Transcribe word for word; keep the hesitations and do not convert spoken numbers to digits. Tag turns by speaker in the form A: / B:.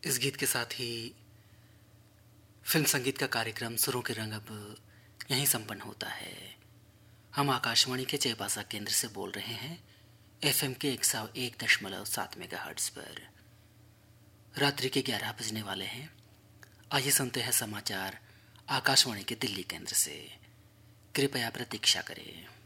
A: इस गीत के साथ ही फिल्म संगीत का कार्यक्रम सुरों के रंग अब यहीं संपन्न होता है। हम आकाशवाणी के चयपासा केंद्र से बोल रहे हैं एफएम के एक सौ एक दशमलव सात मेगाहर्ट्ज पर। रात्रि के ग्यारह बजने वाले हैं। आइए सुनते हैं समाचार आकाशवाणी के दिल्ली केंद्र से। कृपया प्रतीक्षा करें।